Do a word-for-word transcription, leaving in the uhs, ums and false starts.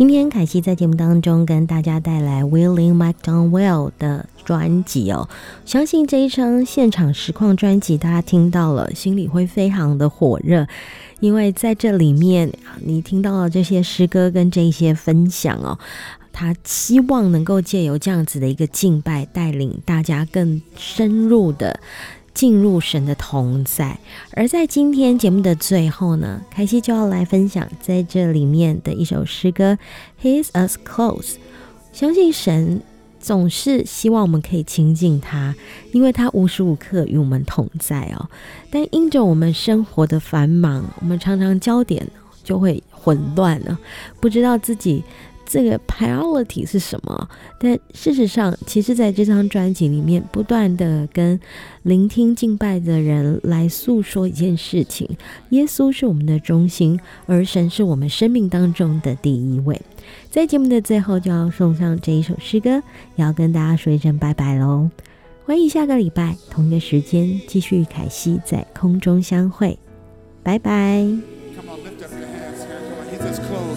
今天凯西在节目当中跟大家带来 Willie McDonald 的专辑哦，相信这一张现场实况专辑大家听到了心里会非常的火热，因为在这里面你听到了这些诗歌跟这些分享哦，他希望能够借由这样子的一个敬拜带领大家更深入的进入神的同在。而在今天节目的最后呢，凯西就要来分享在这里面的一首诗歌 He's Us Close。 相信神总是希望我们可以亲近他，因为他无时无刻与我们同在哦。但因着我们生活的繁忙，我们常常焦点就会混乱了，不知道自己这个 priority 是什么。但事实上其实在这张专辑里面不断的跟聆听敬拜的人来诉说一件事情，耶稣是我们的中心，而神是我们生命当中的第一位。在节目的最后就要送上这一首诗歌，也要跟大家说一声拜拜咯。欢迎下个礼拜同一个时间继续与凯西在空中相会，拜拜。